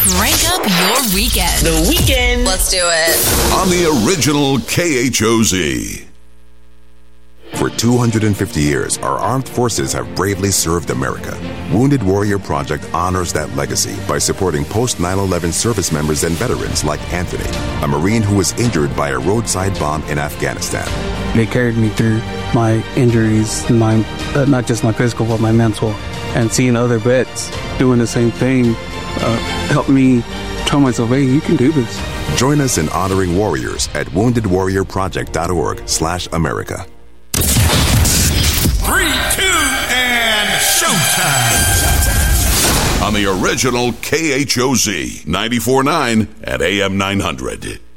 Crank up your weekend. The weekend. Let's do it. On the original KHOZ. For 250 years, our armed forces have bravely served America. Wounded Warrior Project honors that legacy by supporting post-9/11 service members and veterans like Anthony, a Marine who was injured by a roadside bomb in Afghanistan. They carried me through my injuries, not just my physical, but my mental. And seeing other vets doing the same thing helped me tell myself, hey, you can do this. Join us in honoring warriors at woundedwarriorproject.org/America. 3, 2, and showtime. On the original KHOZ 94.9 at AM 900.